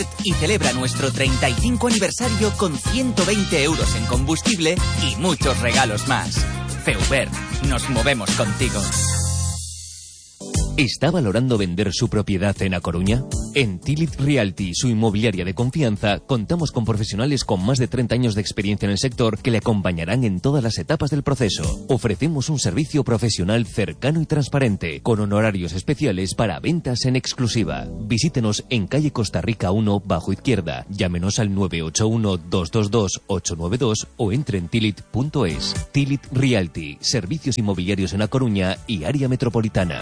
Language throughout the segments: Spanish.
y celebra nuestro 35 aniversario con 120 euros en combustible y muchos regalos más. Feubert, nos movemos contigo. ¿Está valorando vender su propiedad en A Coruña? En Tilit Realty, su inmobiliaria de confianza, contamos con profesionales con más de 30 años de experiencia en el sector que le acompañarán en todas las etapas del proceso. Ofrecemos un servicio profesional cercano y transparente, con honorarios especiales para ventas en exclusiva. Visítenos en calle Costa Rica 1, bajo izquierda. Llámenos al 981-222-892 o entre en tilit.es. Tilit Realty, servicios inmobiliarios en A Coruña y área metropolitana.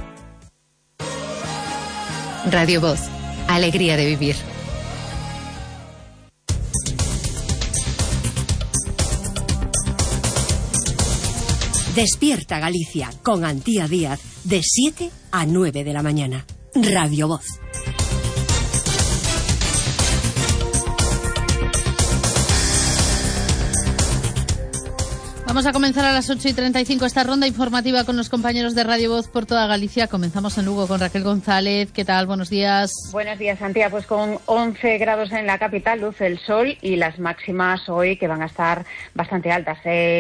Radio Voz, alegría de vivir. Despierta Galicia con Antía Díaz de 7 a 9 de la mañana. Radio Voz. Vamos a comenzar a las 8:35 esta ronda informativa con los compañeros de Radio Voz por toda Galicia. Comenzamos en Lugo con Raquel González. ¿Qué tal? Buenos días. Buenos días, Antía. Pues con 11 grados en la capital, luce el sol y las máximas hoy que van a estar bastante altas.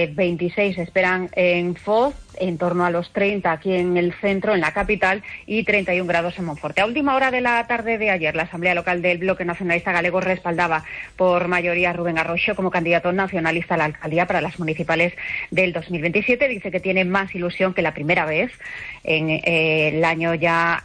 26 esperan en Foz, en torno a los 30 aquí en el centro, en la capital, y 31 grados en Monforte. A última hora de la tarde de ayer, la Asamblea Local del Bloque Nacionalista Galego respaldaba por mayoría a Rubén Arroxo como candidato nacionalista a la alcaldía para las municipales del 2027. Dice que tiene más ilusión que la primera vez en el año ya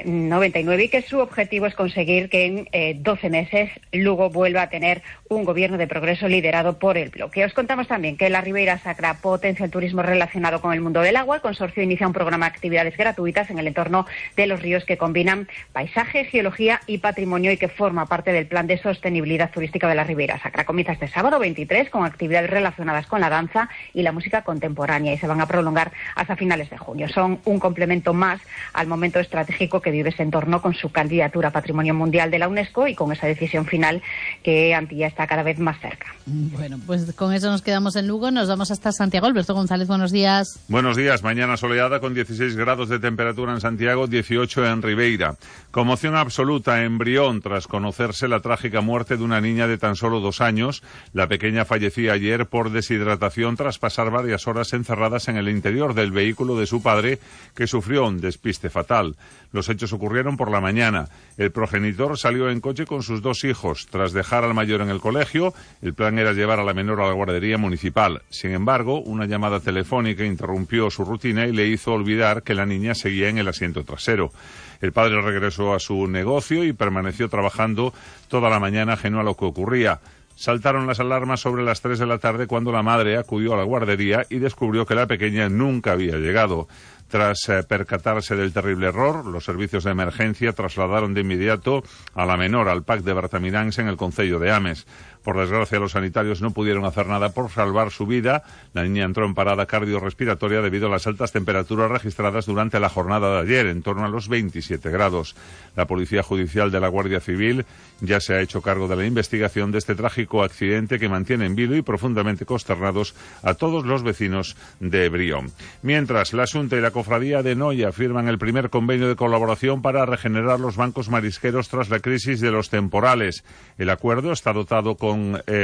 99 y que su objetivo es conseguir que en 12 meses Lugo vuelva a tener un gobierno de progreso liderado por el Bloque. Os contamos también que la Ribeira Sacra potencia el turismo relacionado con el mundo del agua. El consorcio inicia un programa de actividades gratuitas en el entorno de los ríos que combinan paisaje, geología y patrimonio y que forma parte del plan de sostenibilidad turística de la Ribeira Sacra. Comienza este sábado 23 con actividades relacionadas con la danza y la música contemporánea y se van a prolongar hasta finales de junio. Son un complemento más al momento estratégico que vive ese entorno con su candidatura a Patrimonio Mundial de la UNESCO y con esa decisión final que Antía está cada vez más cerca. Bueno, pues con eso nos quedamos en Lugo. Nos vamos hasta Santiago. Alberto González, buenos días. Buenos días. Mañana soleada con 16 grados de temperatura en Santiago, 18 en Ribeira. Conmoción absoluta en Brión tras conocerse la trágica muerte de una niña de tan solo 2 años. La pequeña fallecía ayer por deshidratación tras pasar varias horas encerradas en el interior del vehículo de su padre, que sufrió un despiste fatal. Los hechos ocurrieron por la mañana. El progenitor salió en coche con sus 2 hijos. Tras dejar al mayor en el colegio, el plan era llevar a la menor a la guardería municipal. Sin embargo, una llamada telefónica interrumpió su rutina y le hizo olvidar que la niña seguía en el asiento trasero. El padre regresó a su negocio y permaneció trabajando toda la mañana ajeno a lo que ocurría. Saltaron las alarmas sobre las 3 de la tarde cuando la madre acudió a la guardería y descubrió que la pequeña nunca había llegado. Tras percatarse del terrible error, los servicios de emergencia trasladaron de inmediato a la menor al PAC de Bertamiráns en el concello de Ames. Por desgracia, los sanitarios no pudieron hacer nada por salvar su vida. La niña entró en parada cardiorrespiratoria debido a las altas temperaturas registradas durante la jornada de ayer, en torno a los 27 grados. La Policía Judicial de la Guardia Civil ya se ha hecho cargo de la investigación de este trágico accidente que mantiene en vilo y profundamente consternados a todos los vecinos de Brión. Mientras, la Xunta y la Cofradía de Noia firman el primer convenio de colaboración para regenerar los bancos marisqueros tras la crisis de los temporales. El acuerdo está dotado con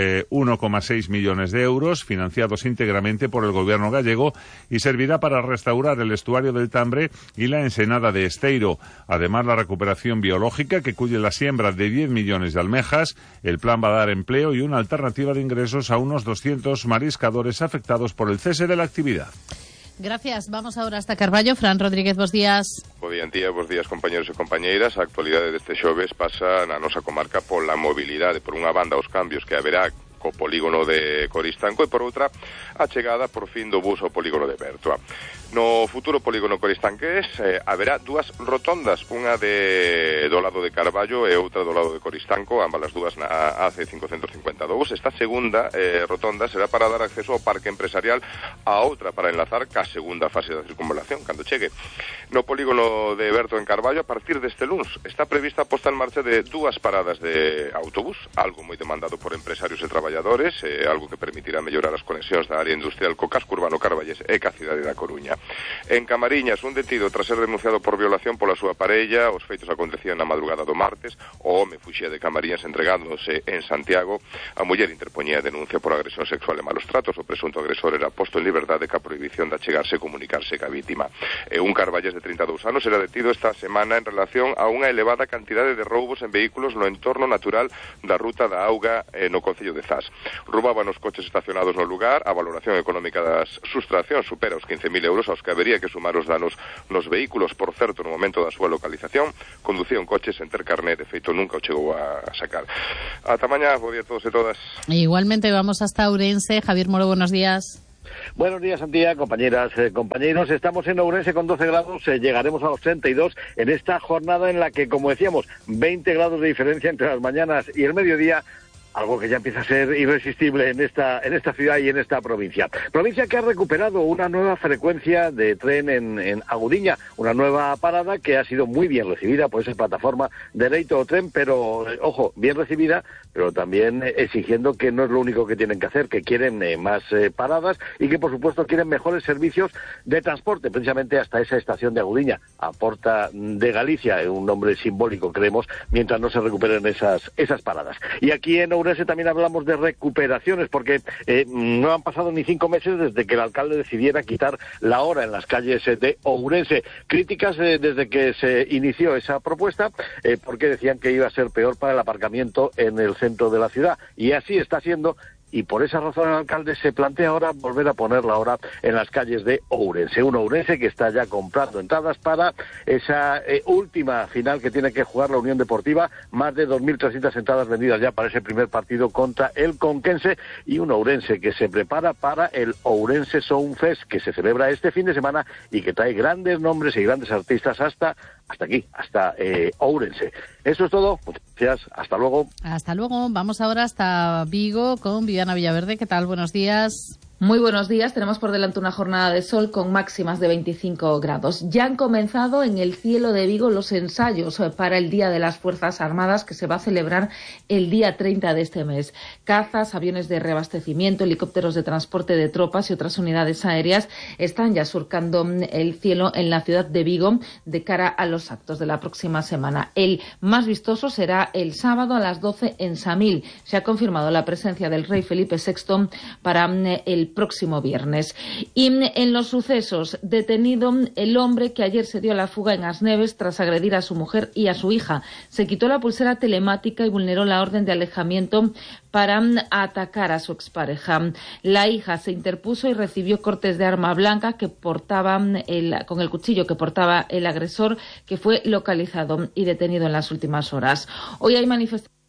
1,6 millones de euros, financiados íntegramente por el gobierno gallego, y servirá para restaurar el estuario del Tambre y la ensenada de Esteiro. Además, la recuperación biológica, que cubre la siembra de 10 millones de almejas. El plan va a dar empleo y una alternativa de ingresos a unos 200 mariscadores afectados por el cese de la actividad. Gracias. Vamos ahora hasta Carballo. Fran Rodríguez, bos días. Bo días, compañeros e compañeiras. A actualidade deste xoves pasa na nosa comarca pola mobilidade. Por unha banda, os cambios que haberá co polígono de Coristanco e por outra, a chegada por fin do bus ao polígono de Bertoa. No futuro polígono coristanqués haberá 2 rotondas, unha do lado de Carballo e outra do lado de Coristanco, ambas as dúas na AC 552. Esta segunda rotonda será para dar acceso ao parque empresarial, a outra para enlazar ca segunda fase da circunvalación, cando chegue. No polígono de Berto en Carballo, a partir deste luns, está prevista a posta en marcha de 2 paradas de autobús, algo moi demandado por empresarios e traballadores, algo que permitirá mellorar as conexións da área industrial co casco urbano carballés e ca cidade da Coruña. En Camariñas, un detido tras ser denunciado por violación pola súa parella. Os feitos acontecían na madrugada do martes. O home fuxía de Camariñas entregándose en Santiago. A muller interpoñía denuncia por agresión sexual e malos tratos. O presunto agresor era posto en liberdade ca prohibición de achegarse e comunicarse ca vítima. Un carballés de 32 anos era detido esta semana en relación a unha elevada cantidade de roubos en vehículos no entorno natural da Ruta da Auga no concello de Zas. Roubaban os coches estacionados no lugar. A valoración económica das sustraccións supera os 15.000 euros, aos que habería que sumar os danos nos vehículos. Por certo, no momento da súa localización, conducía un coche sen ter carné, de feito nunca o chegou a sacar. Ata mañá, bo día a todos e todas. Igualmente vamos hasta Ourense. Javier Moro, buenos días. Buenos días, Antía, compañeras, compañeros. Estamos en Ourense con 12 grados, llegaremos a los 32 en esta jornada en la que, como decíamos, 20 grados de diferencia entre las mañanas y el mediodía, algo que ya empieza a ser irresistible en esta ciudad y en esta provincia. Provincia que ha recuperado una nueva frecuencia de tren en Agudiña, una nueva parada que ha sido muy bien recibida por esa plataforma de Leito o Tren, pero, ojo, bien recibida, pero también exigiendo que no es lo único que tienen que hacer, que quieren más paradas y que, por supuesto, quieren mejores servicios de transporte, precisamente hasta esa estación de Agudiña, a Porta de Galicia, un nombre simbólico, creemos, mientras no se recuperen esas paradas. Y aquí en Ourense también hablamos de recuperaciones, porque no han pasado ni 5 meses desde que el alcalde decidiera quitar la hora en las calles de Ourense. Críticas desde que se inició esa propuesta, porque decían que iba a ser peor para el aparcamiento en el centro de la ciudad, y así está siendo. Y por esa razón el alcalde se plantea ahora volver a poner la hora en las calles de Ourense. Un Ourense que está ya comprando entradas para esa última final que tiene que jugar la Unión Deportiva. Más de 2.300 entradas vendidas ya para ese primer partido contra el Conquense. Y un Ourense que se prepara para el Ourense Sound Fest, que se celebra este fin de semana y que trae grandes nombres y grandes artistas hasta aquí, hasta Ourense. Eso es todo. Muchas gracias. Hasta luego. Hasta luego. Vamos ahora hasta Vigo con Viviana Villaverde. ¿Qué tal? Buenos días. Muy buenos días. Tenemos por delante una jornada de sol con máximas de 25 grados. Ya han comenzado en el cielo de Vigo los ensayos para el Día de las Fuerzas Armadas, que se va a celebrar el día 30 de este mes. Cazas, aviones de reabastecimiento, helicópteros de transporte de tropas y otras unidades aéreas están ya surcando el cielo en la ciudad de Vigo de cara a los actos de la próxima semana. El más vistoso será el sábado a las 12 en Samil. Se ha confirmado la presencia del rey Felipe VI para el próximo viernes. Y en los sucesos, detenido el hombre que ayer se dio a la fuga en Asneves tras agredir a su mujer y a su hija. Se quitó la pulsera telemática y vulneró la orden de alejamiento para atacar a su expareja. La hija se interpuso y recibió cortes de arma blanca que portaba con el cuchillo que portaba el agresor, que fue localizado y detenido en las últimas horas. Hoy hay manifestaciones